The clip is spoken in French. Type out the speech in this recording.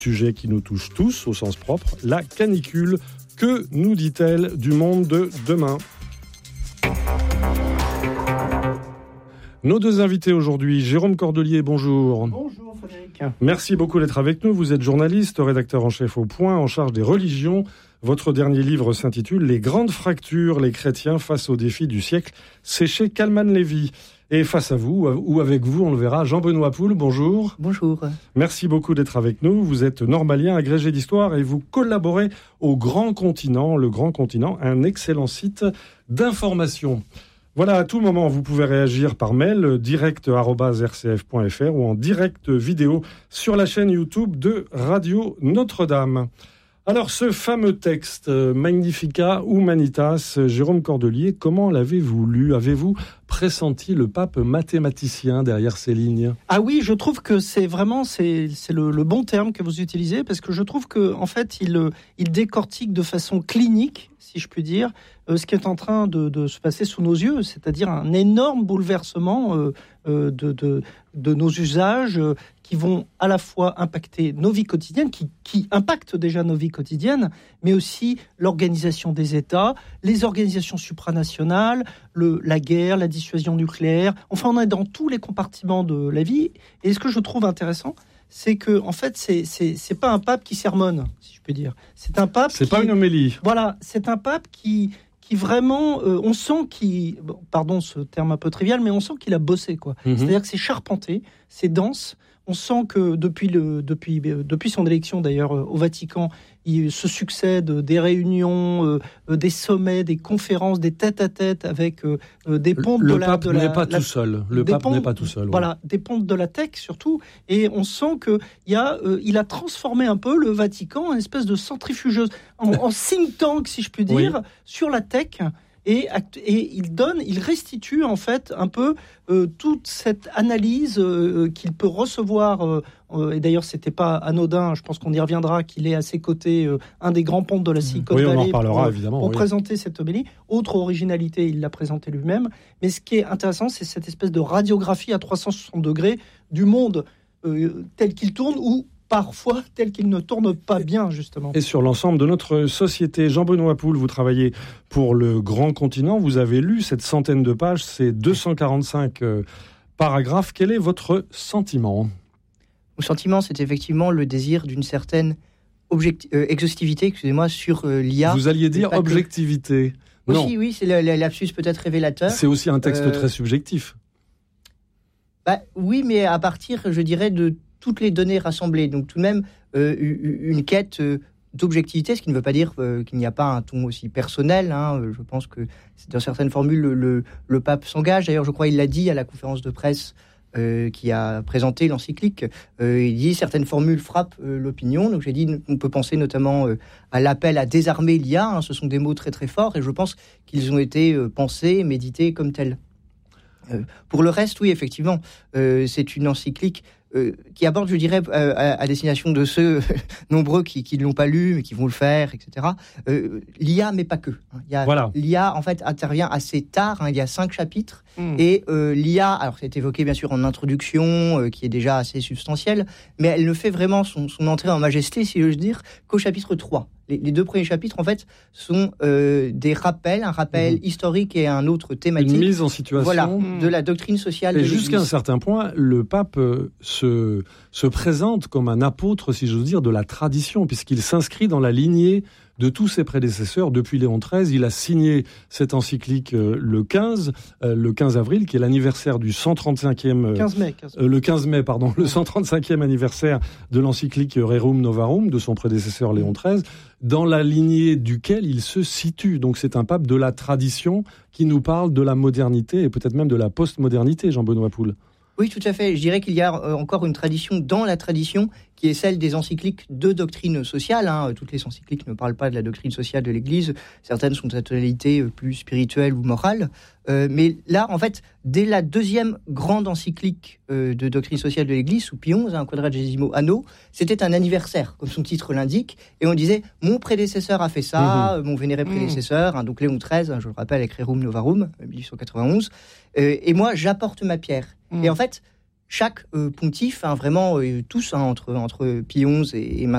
Sujet qui nous touche tous au sens propre, la canicule. Que nous dit-elle du monde de demain ? Nos deux invités aujourd'hui, Jérôme Cordelier, bonjour. Bonjour Frédéric. Merci beaucoup d'être avec nous. Vous êtes journaliste, rédacteur en chef au Point, en charge des religions. Votre dernier livre s'intitule « Les grandes fractures, les chrétiens face aux défis du siècle ». C'est chez Kalman Levy. Et face à vous, ou avec vous, on le verra, Jean-Benoît Poul, bonjour. Bonjour. Merci beaucoup d'être avec nous. Vous êtes normalien, agrégé d'histoire et vous collaborez au Grand Continent. Le Grand Continent, un excellent site d'information. Voilà, à tout moment, vous pouvez réagir par mail, direct@rcf.fr ou en direct vidéo sur la chaîne YouTube de Radio Notre-Dame. Alors, ce fameux texte, Magnificat Humanitas, Jérôme Cordelier, comment l'avez-vous lu ? Avez-vous pressenti le pape mathématicien derrière ces lignes ? Ah oui, je trouve que c'est vraiment le bon terme que vous utilisez, parce que je trouve que en fait, il décortique de façon clinique, si je puis dire, ce qui est en train de se passer sous nos yeux, c'est-à-dire un énorme bouleversement de nos usages qui vont à la fois impacter nos vies quotidiennes, qui impactent déjà nos vies quotidiennes, mais aussi l'organisation des États, les organisations supranationales, la guerre, la dissuasion nucléaire. Enfin, on est dans tous les compartiments de la vie. Et ce que je trouve intéressant, c'est que en fait, c'est pas un pape qui sermonne, si je peux dire. C'est un pape. C'est pas une homélie. Voilà, c'est un pape qui vraiment, on sent pardon ce terme un peu trivial, mais on sent qu'il a bossé, quoi. C'est-à-dire que c'est charpenté, c'est dense. On sent que depuis son élection d'ailleurs au Vatican, il se succèdent des réunions, des sommets, des conférences, des tête-à-tête avec des pontes Le pape n'est pas tout seul. Le pape n'est pas tout seul. Voilà, des pontes de la tech surtout. Et on sent que il a transformé un peu le Vatican en une espèce de centrifugeuse, en think tank, si je puis dire, sur la tech. Et il restitue en fait un peu toute cette analyse qu'il peut recevoir. Et d'ailleurs, c'était pas anodin. Je pense qu'on y reviendra. Qu'il est à ses côtés un des grands pontes de la Silicon Valley. On en reparlera évidemment. Pour présenter cette homélie. Autre originalité, il l'a présenté lui-même. Mais ce qui est intéressant, c'est cette espèce de radiographie à 360 degrés du monde tel qu'il tourne ou parfois tel qu'il ne tourne pas bien, justement. Et sur l'ensemble de notre société. Jean-Benoît Poul, vous travaillez pour le Grand Continent. Vous avez lu cette centaine de pages, ces 245 paragraphes. Quel est votre sentiment ? Mon sentiment, c'est effectivement le désir d'une certaine exhaustivité, sur l'IA. Vous alliez dire objectivité. Non. Aussi, oui, c'est le lapsus peut-être révélateur. C'est aussi un texte très subjectif. Oui, mais à partir, je dirais, de toutes les données rassemblées. Donc tout de même, une quête d'objectivité, ce qui ne veut pas dire qu'il n'y a pas un ton aussi personnel. Je pense que dans certaines formules, le pape s'engage. D'ailleurs, je crois qu'il l'a dit à la conférence de presse qui a présenté l'encyclique. Il dit certaines formules frappent l'opinion. Donc j'ai dit, on peut penser notamment à l'appel à désarmer l'IA. Ce sont des mots très très forts et je pense qu'ils ont été pensés, médités comme tels. Pour le reste, oui, effectivement, c'est une encyclique qui aborde, je dirais, à destination de ceux nombreux qui ne l'ont pas lu, mais qui vont le faire, etc. L'IA, mais pas que. L'IA, en fait, intervient assez tard. Il y a 5 chapitres. Et l'IA, alors c'est évoqué, bien sûr, en introduction, qui est déjà assez substantielle, mais elle ne fait vraiment son entrée en majesté, si j'ose dire, qu'au chapitre 3. Les 2 premiers chapitres, en fait, sont des rappels, un rappel historique et un autre thématique. Une mise en situation. De la doctrine sociale. Et jusqu'à un certain point, le pape se présente comme un apôtre, si j'ose dire, de la tradition, puisqu'il s'inscrit dans la lignée de tous ses prédécesseurs. Depuis Léon XIII, il a signé cette encyclique le 15 avril, qui est l'anniversaire du 135e... 15 mai. Le 15 mai, pardon, le 135e anniversaire de l'encyclique Rerum Novarum, de son prédécesseur Léon XIII, dans la lignée duquel il se situe. Donc c'est un pape de la tradition qui nous parle de la modernité et peut-être même de la postmodernité, Jean-Benoît Poul. Oui, tout à fait. Je dirais qu'il y a encore une tradition dans la tradition qui est celle des encycliques de doctrine sociale. Toutes les encycliques ne parlent pas de la doctrine sociale de l'Église. Certaines sont de tonalité plus spirituelle ou morale. Mais là, en fait, dès la deuxième grande encyclique de doctrine sociale de l'Église, sous Pie XI, un quadragesimo anno, c'était un anniversaire, comme son titre l'indique. Et on disait, mon prédécesseur a fait ça, mon vénéré prédécesseur, donc Léon XIII, je le rappelle, avec Rerum Novarum, 1891. Et moi, j'apporte ma pierre. Et en fait, chaque pontife, vraiment tous, entre Pie XI et